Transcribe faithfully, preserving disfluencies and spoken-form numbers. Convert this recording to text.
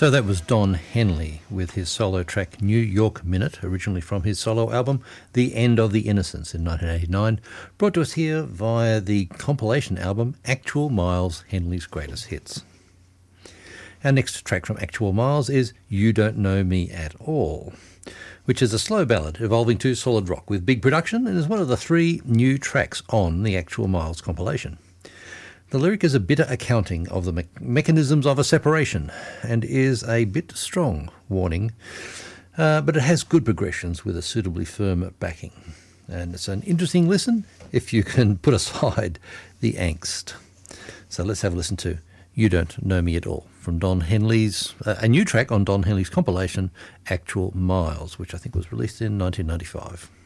So that was Don Henley with his solo track New York Minute, originally from his solo album The End of the Innocents in nineteen eighty-nine, brought to us here via the compilation album Actual Miles, Henley's Greatest Hits. Our next track from Actual Miles is You Don't Know Me At All, which is a slow ballad evolving to solid rock with big production and is one of the three new tracks on the Actual Miles compilation. The lyric is a bitter accounting of the me- mechanisms of a separation and is a bit strong, warning, uh, but it has good progressions with a suitably firm backing. And it's an interesting listen if you can put aside the angst. So let's have a listen to You Don't Know Me At All from Don Henley's, uh, a new track on Don Henley's compilation Actual Miles, which I think was released in nineteen ninety-five.